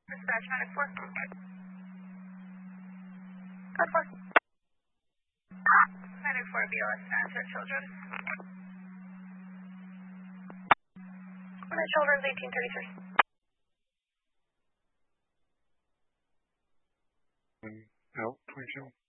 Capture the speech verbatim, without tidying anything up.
Dispatch nine four. Code four. nine four B L S answer children. Children's eighteen thirty-three. Out, twenty-two.